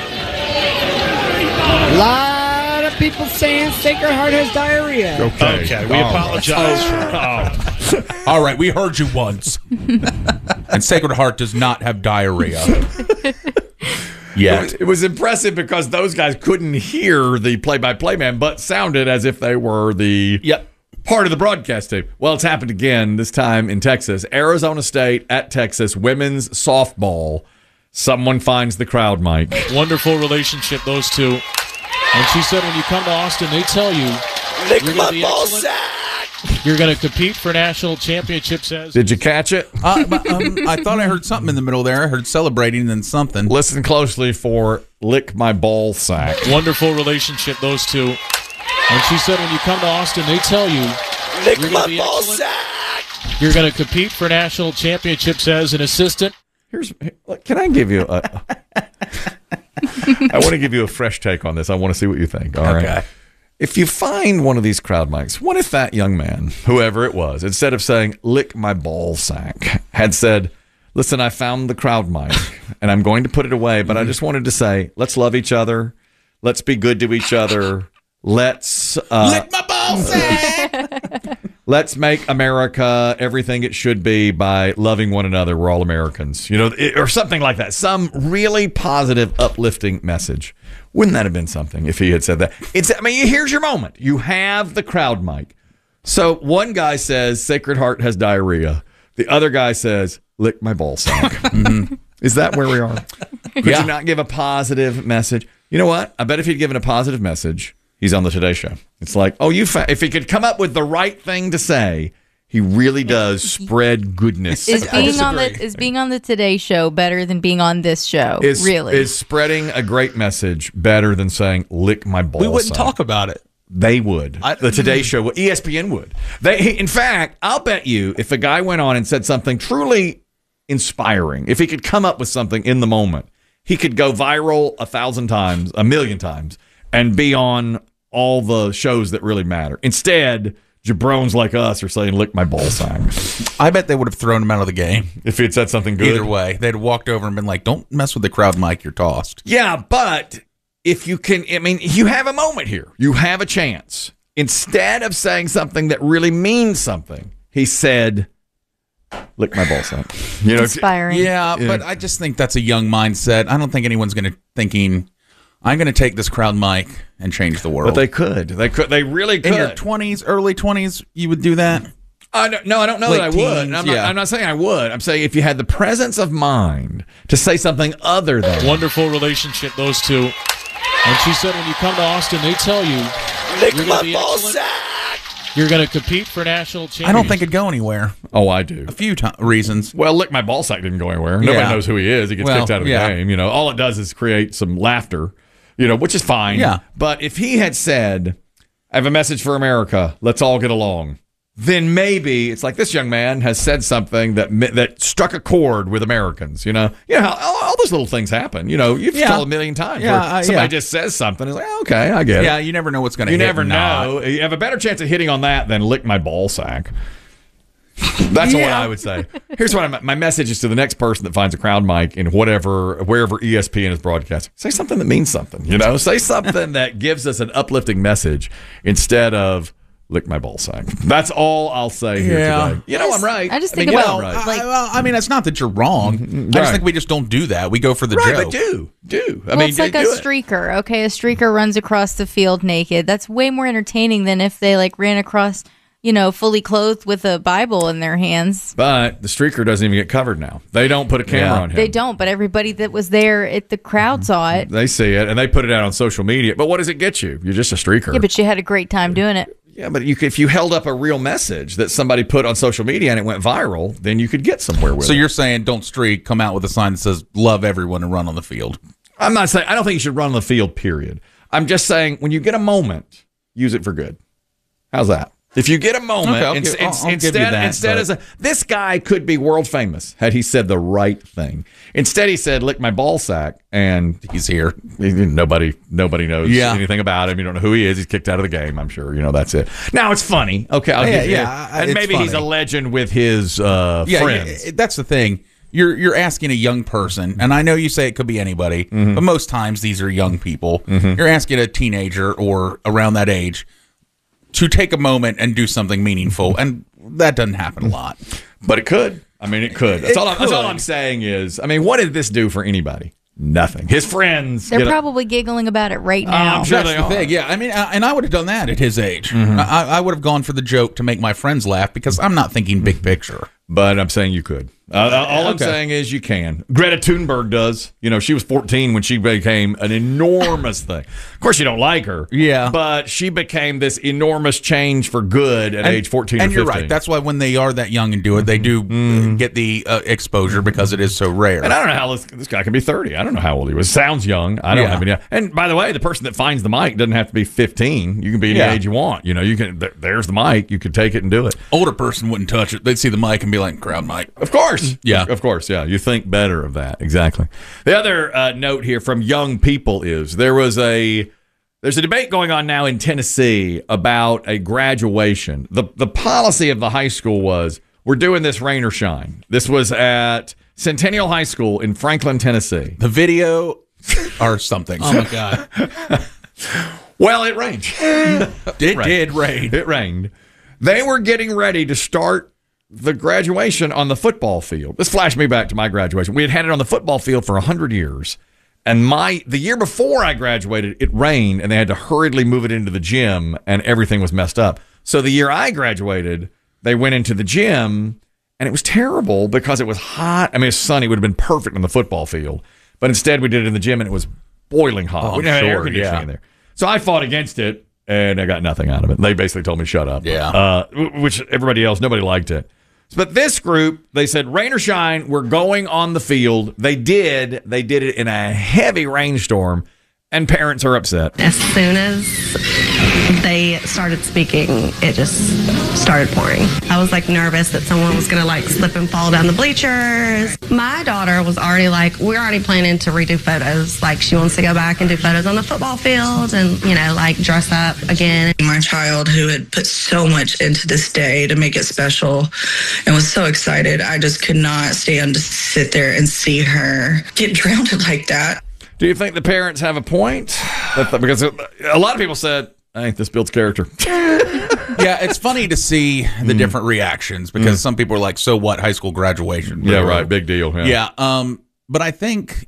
A lot of people saying Sacred Heart has diarrhea. Okay, we apologize for All right, we heard you once. And Sacred Heart does not have diarrhea. It was impressive because those guys couldn't hear the play-by-play man, but sounded as if they were the part of the broadcast team. Well, it's happened again, this time in Texas. Arizona State at Texas, women's softball. Someone finds the crowd mic. Wonderful relationship, those two. And she said when you come to Austin, they tell you, lick my ball sack. You're going to compete for national championships. Did you catch it? I thought I heard something in the middle there. I heard celebrating and then something. Listen closely for lick my ball sack. Wonderful relationship, those two. And she said when you come to Austin, they tell you, lick my ball sack. You're going to compete for national championships as an assistant. Can I give you I want to give you a fresh take on this. I want to see what you think. All right. If you find one of these crowd mics, what if that young man, whoever it was, instead of saying, lick my ball sack, had said, listen, I found the crowd mic, and I'm going to put it away, but I just wanted to say, let's love each other. Let's be good to each other. Let's lick my ball sack. Let's make America everything it should be by loving one another. We're all Americans, or something like that. Some really positive, uplifting message. Wouldn't that have been something if he had said that? Here's your moment. You have the crowd mic. So one guy says, Sacred Heart has diarrhea. The other guy says, lick my ball sack. Mm-hmm. Is that where we are? Could you not give a positive message? You know what? I bet if he'd given a positive message, he's on the Today Show. It's like, if he could come up with the right thing to say, he really does spread goodness. Is being on the Today Show better than being on this show? Is spreading a great message better than saying, lick my ball sack? We wouldn't talk about it. They would. The Today Show would. ESPN would. In fact, I'll bet you if a guy went on and said something truly inspiring, if he could come up with something in the moment, he could go viral 1,000 times, 1,000,000 times, and be on all the shows that really matter. Instead, jabrones like us are saying, lick my ball sack. I bet they would have thrown him out of the game. If he had said something good. Either way. They'd have walked over and been like, don't mess with the crowd mic, you're tossed. Yeah, but if you can, you have a moment here. You have a chance. Instead of saying something that really means something, he said, lick my ball sack. Inspiring. Yeah, but I just think that's a young mindset. I don't think anyone's going to thinking, I'm going to take this crowd mic and change the world. But they could. They really could. In your 20s, early 20s, you would do that? No, I don't know that I would. I'm not saying I would. I'm saying if you had the presence of mind to say something other than. Wonderful relationship, those two. And she said when you come to Austin, they tell you, lick my ball sack. You're going to compete for national championships. I don't think it'd go anywhere. Oh, I do. A few reasons. Well, lick my ball sack didn't go anywhere. Nobody knows who he is. He gets kicked out of the game. All it does is create some laughter, which is fine. Yeah. But if he had said, I have a message for America, let's all get along, then maybe it's like this young man has said something that struck a chord with Americans. How all those little things happen. You've told a million times. Somebody just says something. It's like, okay, I get it. Yeah, you never know what's going to hit. You never know. You have a better chance of hitting on that than lick my ball sack. That's what I would say. Here's what my message is to the next person that finds a crowd mic in wherever ESPN is broadcasting. Say something that means something. Say something that gives us an uplifting message instead of lick my ball sack. That's all I'll say here today. I'm right. I just think about it's not that you're wrong. I just think we just don't do that. We go for the joke. But do. It's like a streaker. Okay, a streaker runs across the field naked. That's way more entertaining than if they ran across, fully clothed with a Bible in their hands. But the streaker doesn't even get covered now. They don't put a camera on him. They don't, but everybody that was there at the crowd saw it. They see it, and they put it out on social media. But what does it get you? You're just a streaker. Yeah, but you had a great time doing it. Yeah, but if you held up a real message that somebody put on social media and it went viral, then you could get somewhere with it. So you're saying don't streak, come out with a sign that says love everyone and run on the field. I'm not saying, I don't think you should run on the field, period. I'm just saying when you get a moment, use it for good. How's that? If you get a moment, I'll give you that, this guy could be world famous had he said the right thing. Instead, he said, "Lick my ball sack," and he's here. Nobody knows anything about him. You don't know who he is. He's kicked out of the game. I'm sure. That's it. Now it's funny. Okay, I'll give you. And maybe he's a legend with his friends. That's the thing. You're asking a young person, and I know you say it could be anybody, but most times these are young people. You're asking a teenager or around that age to take a moment and do something meaningful, and that doesn't happen a lot. But it could. I mean, it could. That's all I'm saying is, what did this do for anybody? Nothing. His friends. They're probably giggling about it right now. I'm sure That's the thing. Yeah, and I would have done that at his age. I would have gone for the joke to make my friends laugh because I'm not thinking big picture. But I'm saying you could. All I'm saying is you can. Greta Thunberg does. She was 14 when she became an enormous thing. Of course, you don't like her. Yeah. But she became this enormous change for good at age 14 or 15. And you're right. That's why when they are that young and do it, they do get the exposure because it is so rare. And I don't know how this guy can be 30. I don't know how old he was. Sounds young. I don't have any. And by the way, the person that finds the mic doesn't have to be 15. You can be any age you want. You can. There's the mic. You could take it and do it. Older person wouldn't touch it. They'd see the mic and be like, crowd mic. Of course. Yeah. Of course, yeah. You think better of that. Exactly. The other note here from young people is there's a debate going on now in Tennessee about a graduation. The policy of the high school was, we're doing this rain or shine. This was at Centennial High School in Franklin, Tennessee. The video or something. Oh, my God. Well, it rained. It did rain. It rained. They were getting ready to start the graduation on the football field. This flashed me back to my graduation. We had it on the football field for 100 years. And the year before I graduated, it rained, and they had to hurriedly move it into the gym, and everything was messed up. So the year I graduated, they went into the gym, and it was terrible because it was hot. It's sunny. It would have been perfect on the football field. But instead, we did it in the gym, and it was boiling hot. We didn't have air conditioning in there. So I fought against it, and I got nothing out of it. They basically told me, shut up. Yeah. Which everybody else, nobody liked it. But this group, they said, rain or shine, we're going on the field. They did. They did it in a heavy rainstorm, and parents are upset. As soon as they started speaking, it just started pouring. I was nervous that someone was gonna slip and fall down the bleachers. My daughter was already we're already planning to redo photos. She wants to go back and do photos on the football field and, dress up again. My child, who had put so much into this day to make it special and was so excited, I just could not stand to sit there and see her get drowned like that. Do you think the parents have a point? Because a lot of people said, I think this builds character. Yeah, it's funny to see the different reactions because some people are like, so what, high school graduation? Yeah, right, big deal. Yeah, but I think,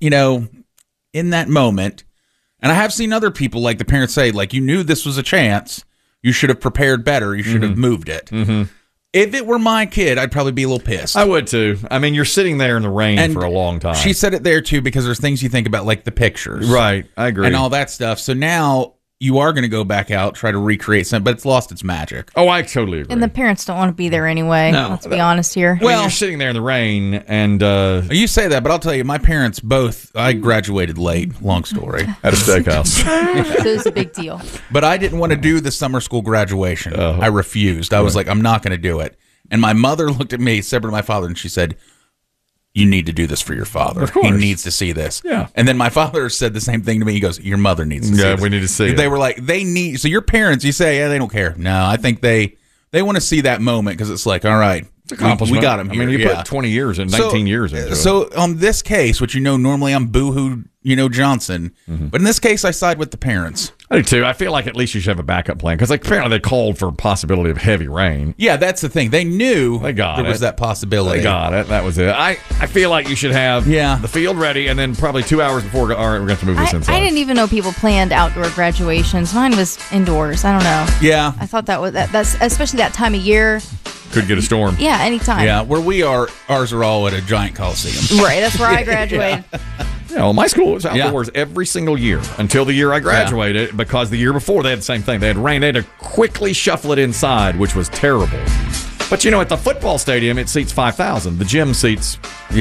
in that moment, and I have seen other people, the parents say, you knew this was a chance, you should have prepared better, you should have moved it. If it were my kid, I'd probably be a little pissed. I would too. You're sitting there in the rain for a long time. She said it there too because there's things you think about, the pictures. Right, I agree. And all that stuff. So now you are going to go back out, try to recreate something, but it's lost its magic. Oh, I totally agree. And the parents don't want to be there anyway. No. Let's be honest here. Well, you're sitting there in the rain, and you say that, but I'll tell you, my parents both. I graduated late. Long story. At a steakhouse. So it's a big deal. But I didn't want to do the summer school graduation. I refused. I was like, I'm not going to do it. And my mother looked at me, separate to my father, and she said, you need to do this for your father. Of course. He needs to see this. Yeah. And then my father said the same thing to me. He goes, your mother needs to see this. Yeah, we need to see it. They were like, they need, so your parents, you say, yeah, they don't care. No, I think they want to see that moment because it's all right. It's accomplishment. We got him here. You put 20 years and 19 years into it. So on this case, which normally I'm boohoo, Johnson, but in this case, I side with the parents. I do too. I feel like at least you should have a backup plan because apparently they called for a possibility of heavy rain. Yeah, that's the thing. They knew there was that possibility. They got it. That was it. I feel like you should have the field ready and then probably 2 hours before, all right, we're going to have to move this inside. I didn't even know people planned outdoor graduations. Mine was indoors. I don't know. Yeah. I thought that's especially that time of year. Could get a storm. Yeah, anytime. Yeah, where we are, ours are all at a giant coliseum. Right, that's where I graduated. My school was outdoors every single year until the year I graduated because the year before they had the same thing. They had rain. They had to quickly shuffle it inside, which was terrible. But, at the football stadium, it seats 5,000. The gym seats,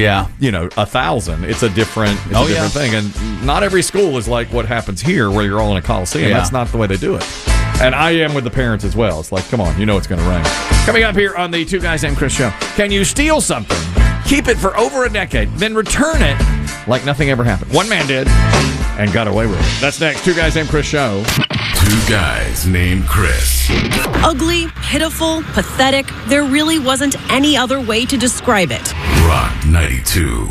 1,000. It's a different thing. And not every school is like what happens here where you're all in a coliseum. That's not the way they do it. And I am with the parents as well. It's like, come on, you know it's going to rain. Coming up here on the Two Guys Named Chris show. Can you steal something, keep it for over a decade, then return it like nothing ever happened? One man did and got away with it. That's next. Two Guys Named Chris show. Two Guys Named Chris. Ugly, pitiful, pathetic. There really wasn't any other way to describe it. Rock 92.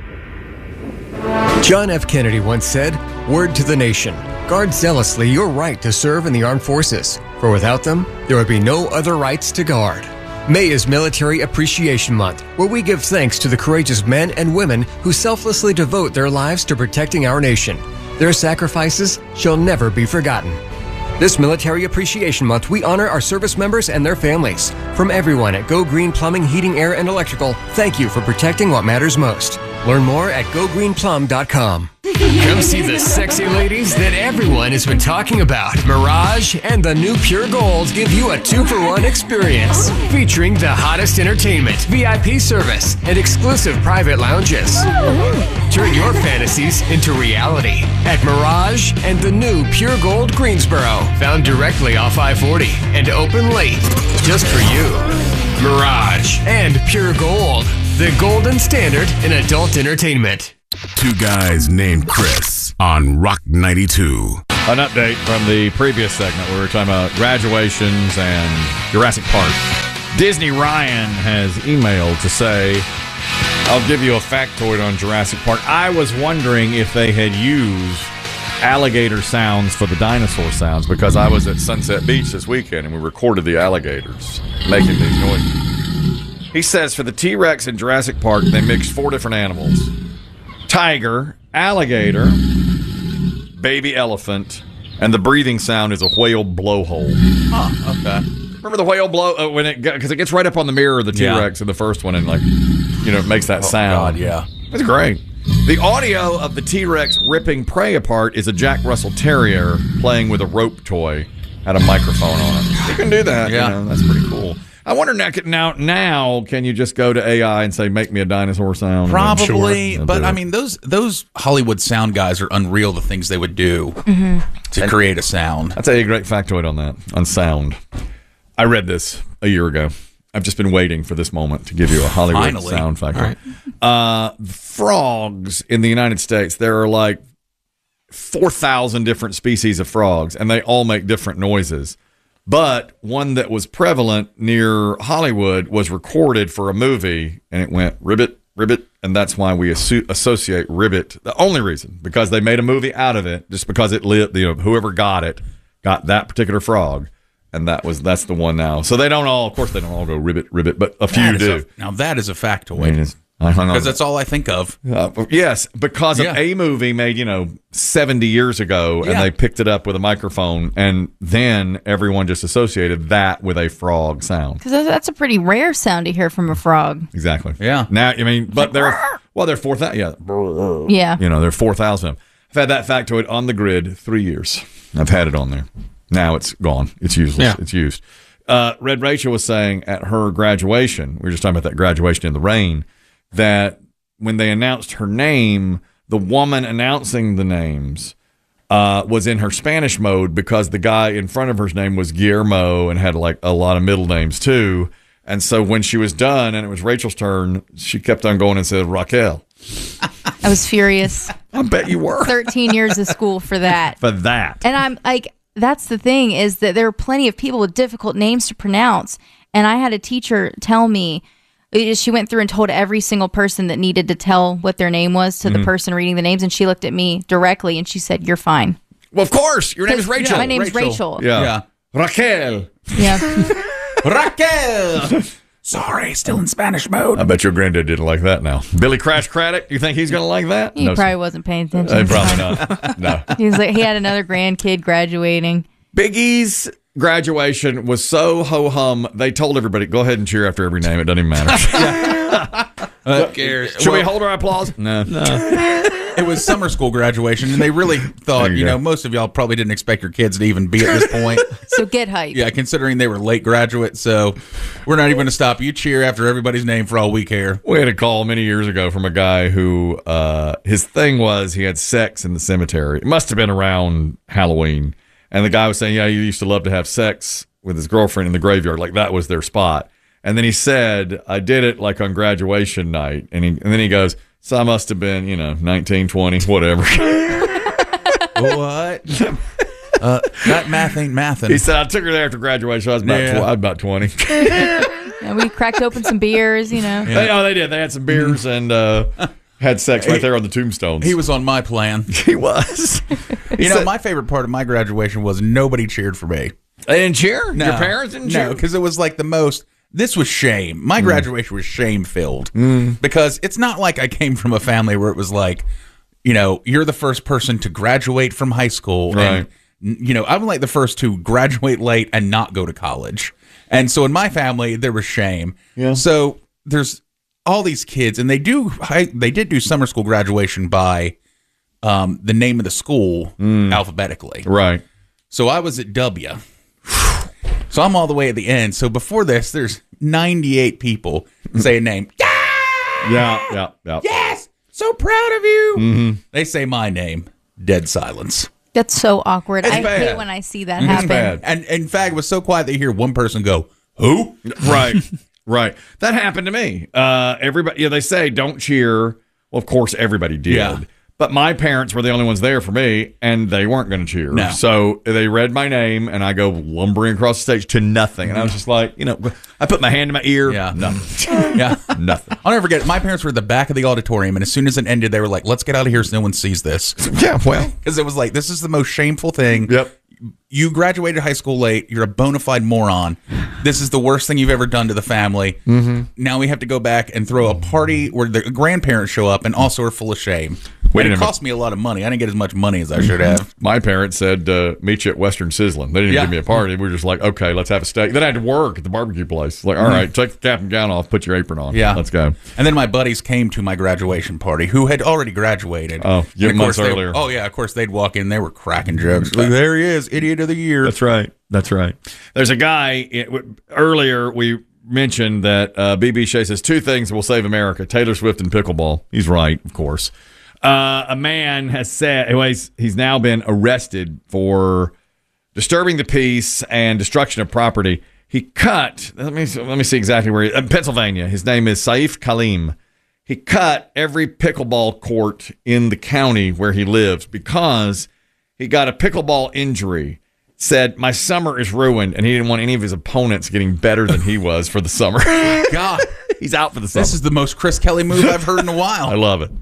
John F. Kennedy once said, "Word to the nation. Guard zealously your right to serve in the armed forces, for without them, there would be no other rights to guard." May is Military Appreciation Month, where we give thanks to the courageous men and women who selflessly devote their lives to protecting our nation. Their sacrifices shall never be forgotten. This Military Appreciation Month, we honor our service members and their families. From everyone at Go Green Plumbing, Heating, Air, and Electrical, thank you for protecting what matters most. Learn more at gogreenplum.com. Come see the sexy ladies that everyone has been talking about. Mirage and the new Pure Gold give you a 2-for-1 experience featuring the hottest entertainment, VIP service, and exclusive private lounges. Turn your fantasies into reality at Mirage and the new Pure Gold Greensboro, found directly off I-40 and open late just for you. Mirage and Pure Gold, the golden standard in adult entertainment. Two Guys Named Chris on Rock 92. An update from the previous segment where we were talking about graduations and Jurassic Park. Disney Ryan has emailed to say, I'll give you a factoid on Jurassic Park. I was wondering if they had used alligator sounds for the dinosaur sounds because I was at Sunset Beach this weekend and we recorded the alligators making these noises. He says for the T-Rex in Jurassic Park, they mixed 4 different animals. Tiger, alligator, baby elephant, and the breathing sound is a whale blowhole. Huh, okay. Remember the whale blow when because it gets right up on the mirror of the T-Rex in the first one and it makes that sound. God, yeah. It's great. The audio of the T-Rex ripping prey apart is a Jack Russell Terrier playing with a rope toy, had a microphone on it. You can do that. Yeah, that's pretty cool. I wonder now, can you just go to AI and say, make me a dinosaur sound? Probably, but I mean, those Hollywood sound guys are unreal, the things they would do to create a sound. I'll tell you a great factoid on that, on sound. I read this a year ago. I've just been waiting for this moment to give you a Hollywood sound factoid. Right. Frogs in the United States, there are like 4,000 different species of frogs, and they all make different noises. But one that was prevalent near Hollywood was recorded for a movie, and it went ribbit, ribbit, and that's why we associate ribbit. The only reason, because they made a movie out of it, just because it lit, whoever got that particular frog, and that's the one now. So they don't all, of course, they don't all go ribbit, ribbit, but a few do. Now that is a factoid. Because that's all I think of. Yes, because of a movie made, 70 years ago, and they picked it up with a microphone, and then everyone just associated that with a frog sound. Because that's a pretty rare sound to hear from a frog. Exactly. Yeah. Now, but they're 4,000. Yeah. There are 4,000. I've had that factoid on the grid 3 years. I've had it on there. Now it's gone. It's useless. Yeah. It's used. Red Rachel was saying at her graduation, we were just talking about that graduation in the rain, that when they announced her name, the woman announcing the names was in her Spanish mode because the guy in front of her's name was Guillermo and had like a lot of middle names too. And so when she was done and it was Rachel's turn, she kept on going and said, Raquel. I was furious. I bet you were. 13 years of school for that. For that. And I'm like, that's the thing, is that there are plenty of people with difficult names to pronounce. And I had a teacher tell me, she went through and told every single person that needed to tell what their name was to the person reading the names, and she looked at me directly and she said, "You're fine." Well, of course. Your name is Rachel. Yeah, my name's Rachel. Yeah. Raquel. Yeah. Raquel. Sorry, still in Spanish mode. I bet your granddad didn't like that now. Billy Crash Craddock, you think he's going to like that? He probably wasn't paying attention. Probably not. No. He had another grandkid graduating. Biggie's graduation was so ho-hum, they told everybody, go ahead and cheer after every name. It doesn't even matter. Who cares? Should we hold our applause? No. It was summer school graduation, and they really thought, most of y'all probably didn't expect your kids to even be at this point. So get hyped. Yeah, considering they were late graduates, so we're not even going to stop. You cheer after everybody's name for all we care. We had a call many years ago from a guy who, his thing was he had sex in the cemetery. It must have been around Halloween. And the guy was saying, yeah, he used to love to have sex with his girlfriend in the graveyard. Like that was their spot. And then he said, I did it like on graduation night. And then he goes, so I must have been, 19, 20, whatever. What? That math ain't mathin'. He said, I took her there after graduation. I was about 20. Yeah, we cracked open some beers, Yeah. They did. They had some beers and had sex right there on the tombstones. He was on my plan. He was. My favorite part of my graduation was nobody cheered for me. They didn't cheer? No. Your parents didn't cheer? No, because it was like the most... This was shame. My graduation was shame-filled. Because it's not like I came from a family where it was like, you're the first person to graduate from high school. Right. And, I'm like the first to graduate late and not go to college. And so in my family, there was shame. Yeah. So there's all these kids, and they did do summer school graduation by the name of the school alphabetically. Right. So I was at W. So I'm all the way at the end. So before this, there's 98 people say a name. Yeah. Yes! So proud of you! They say my name. Dead silence. That's so awkward. It's I bad. hate when I see that happen. Bad. And in fact, it was so quiet that you hear one person go, who? Right. That happened to me. Everybody, they say don't cheer. Well, of course, everybody did. Yeah. But my parents were the only ones there for me, and they weren't going to cheer. No. So they read my name, and I go lumbering across the stage to nothing. And I was just like, I put my hand in my ear. Yeah. Nothing. Nothing. I'll never forget it. My parents were at the back of the auditorium, and as soon as it ended, they were like, let's get out of here so no one sees this. Yeah, well. Because it was like, this is the most shameful thing. Yep. You graduated high school late. You're a bona fide moron. This is the worst thing you've ever done to the family. Now we have to go back and throw a party where the grandparents show up and also are full of shame. It cost me a lot of money. I didn't get as much money as I should have. My parents said, meet you at Western Sizzlin'. They didn't even give me a party. We were just like, okay, let's have a steak. Then I had to work at the barbecue place. Like, all right, take the cap and gown off, put your apron on. Yeah. Let's go. And then my buddies came to my graduation party who had already graduated. Oh, months earlier. Of course, they'd walk in. They were cracking jokes. Like, there he is, idiot of the year. That's right. There's a guy, earlier we mentioned that BB Shea says two things will save America, Taylor Swift and pickleball. He's right, of course. A man has said he's now been arrested for disturbing the peace and destruction of property. He cut, let me see exactly where Pennsylvania. His name is Saif Kalim. He cut every pickleball court in the county where he lives because he got a pickleball injury. Said, my summer is ruined, and he didn't want any of his opponents getting better than he was for the summer. God. He's out for the summer. This is the most Chris Kelly move I've heard in a while. I love it.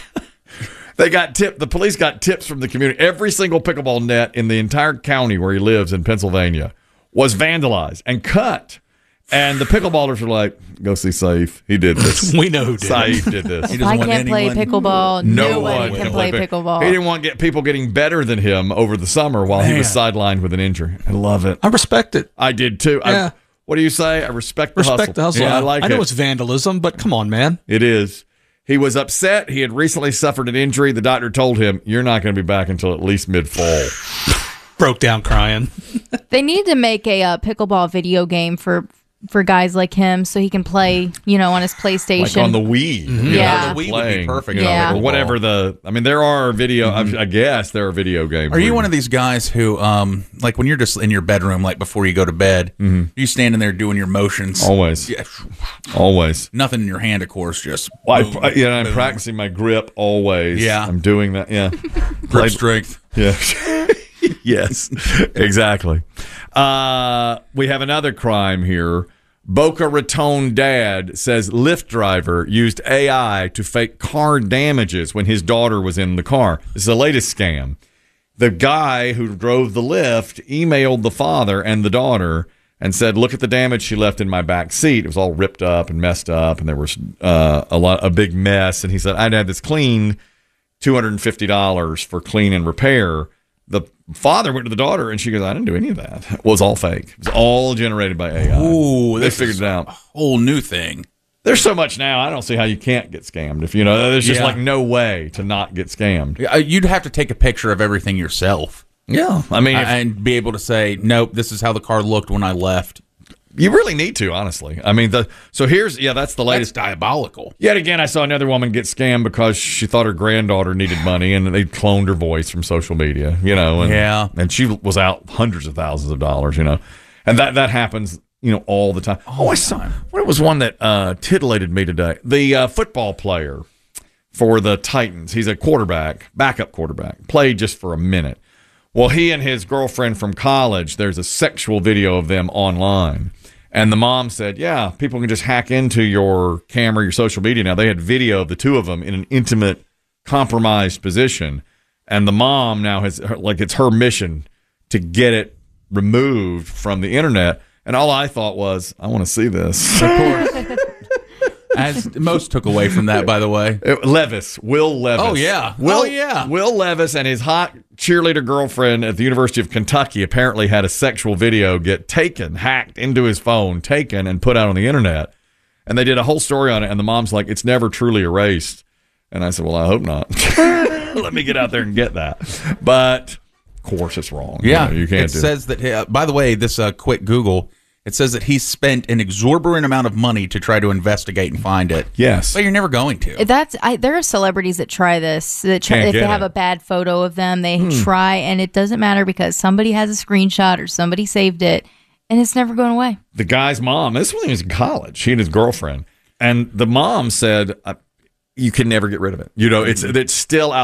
The police got tips from the community. Every single pickleball net in the entire county where he lives in Pennsylvania was vandalized and cut. And the pickleballers were like, go see Saif. He did this. We know who did. Saif did this. If I can't play pickleball, no one can play pickleball. He didn't want people getting better than him over the summer while he was sidelined with an injury. I love it. I respect it. I did too. Yeah. What do you say? I respect the hustle. Respect the hustle. Yeah, I like it. I know it's vandalism, but come on, man. It is. He was upset. He had recently suffered an injury. The doctor told him, you're not going to be back until at least mid-fall. Broke down crying. They need to make a pickleball video game for guys like him so he can play, on his PlayStation. Like on the Wii. Mm-hmm. Yeah. The Wii would be perfect. Yeah. Or whatever there are video, I guess there are video games. Are you one of these guys who, like when you're just in your bedroom, like before you go to bed, you standing there doing your motions? Always. Yeah. Always. Nothing in your hand, of course, just boom, I'm practicing my grip always. Yeah. I'm doing that, yeah. Grip strength. Yeah. Yes, exactly. We have another crime here. Boca Raton dad says Lyft driver used AI to fake car damages when his daughter was in the car. This is the latest scam. The guy who drove the Lyft emailed the father and the daughter and said, look at the damage she left in my back seat. It was all ripped up and messed up, and there was a big mess. And he said, I'd had this cleaned, $250 for clean and repair. The father went to the daughter, and she goes, I didn't do any of that. It was all fake. It was all generated by AI. Ooh, they figured it out. A whole new thing. There's so much now, I don't see how you can't get scammed. If there's just like no way to not get scammed. You'd have to take a picture of everything yourself. Yeah. I mean, and be able to say, nope, this is how the car looked when I left. You really need to, honestly. I mean, that's the latest. That's diabolical. Yet again, I saw another woman get scammed because she thought her granddaughter needed money, and they cloned her voice from social media, and she was out hundreds of thousands of dollars, and that happens, all the time. I saw it was one that titillated me today. The football player for the Titans, he's a backup quarterback, played just for a minute. Well, he and his girlfriend from college, there's a sexual video of them online. And the mom said, yeah, people can just hack into your camera, your social media now. They had video of the two of them in an intimate, compromised position. And the mom now has, it's her mission to get it removed from the internet. And all I thought was, I want to see this. Of course. As most took away from that, by the way. Will Levis. Oh, yeah. Will Levis and his hot cheerleader girlfriend at the University of Kentucky apparently had a sexual video get hacked into his phone, and put out on the internet. And they did a whole story on it, and the mom's like, it's never truly erased. And I said, well, I hope not. Let me get out there and get that. But, of course, it's wrong. Yeah. You can't do it. It says that, by the way, this quick Google, it says that he spent an exorbitant amount of money to try to investigate and find it. Yes. But you're never going to. There are celebrities that try this. If they have a bad photo of them, they try, and it doesn't matter because somebody has a screenshot or somebody saved it, and it's never going away. The guy's mom, this was when he was in college, he and his girlfriend, and the mom said, you can never get rid of it. It's still out.